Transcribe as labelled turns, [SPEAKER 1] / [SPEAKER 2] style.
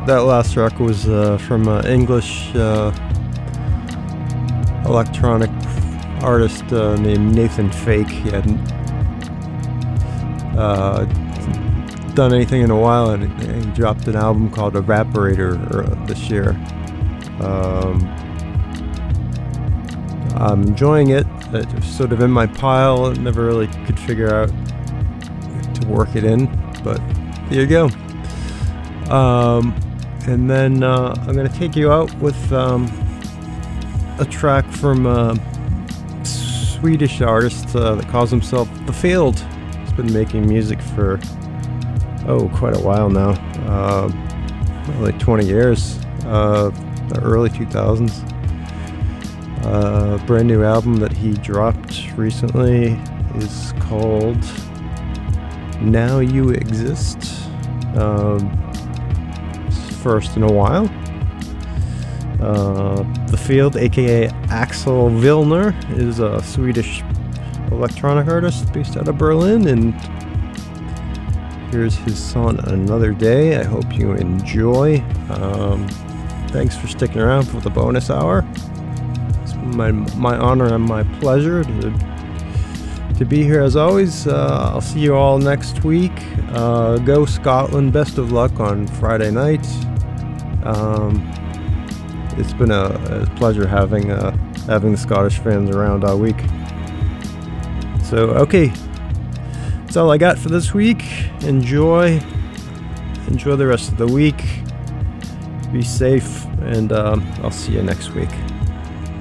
[SPEAKER 1] that last track was from an English electronic artist named Nathan Fake. He hadn't done anything in a while, and he dropped an album called Evaporator this year. I'm enjoying it. It's sort of in my pile. Never really could figure out to work it in, but here you go. And then I'm going to take you out with a track from a Swedish artist that calls himself The Field. He's been making music for quite a while now, like 20 years, the early 2000s. Brand new album that he dropped recently is called Now You Exist. It's first in a while. The Field, aka Axel Vilner, is a Swedish electronic artist based out of Berlin, and here's his song Another Day. I hope you enjoy. Thanks for sticking around for the bonus hour. It's my honor and my pleasure to be here as always. I'll see you all next week. Go Scotland. Best of luck on Friday night. It's been a pleasure having the Scottish fans around all week. So, okay. That's all I got for this week. Enjoy the rest of the week. Be safe, and I'll see you next week.